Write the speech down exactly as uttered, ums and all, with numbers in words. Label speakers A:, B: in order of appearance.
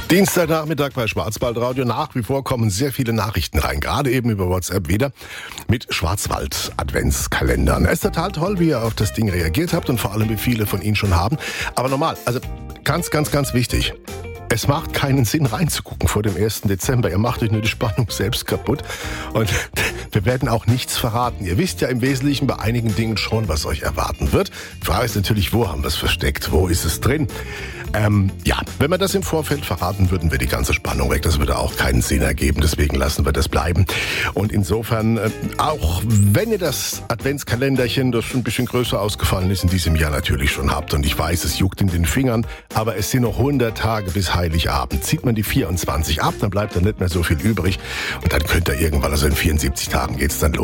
A: Dienstagnachmittag bei Schwarzwaldradio. Nach wie vor kommen sehr viele Nachrichten rein, gerade eben über WhatsApp wieder mit Schwarzwald-Adventskalendern. Es ist total toll, wie ihr auf das Ding reagiert habt und vor allem, wie viele von Ihnen schon haben. Aber normal, also ganz, ganz, ganz wichtig. Es macht keinen Sinn, reinzugucken vor dem ersten Dezember. Ihr macht euch nur die Spannung selbst kaputt. Und wir werden auch nichts verraten. Ihr wisst ja im Wesentlichen bei einigen Dingen schon, was euch erwarten wird. Die Frage ist natürlich, wo haben wir es versteckt? Wo ist es drin? Ähm, ja, wenn wir das im Vorfeld verraten, würden wir die ganze Spannung weg. Das würde auch keinen Sinn ergeben. Deswegen lassen wir das bleiben. Und insofern, äh, auch wenn ihr das Adventskalenderchen, das schon ein bisschen größer ausgefallen ist, in diesem Jahr natürlich schon habt. Und ich weiß, es juckt in den Fingern. Aber es sind noch hundert Tage bis Heiligabend. Zieht man die vierundzwanzig ab, dann bleibt da nicht mehr so viel übrig. Und dann könnt ihr irgendwann, also in vierundsiebzig Tagen geht's dann los.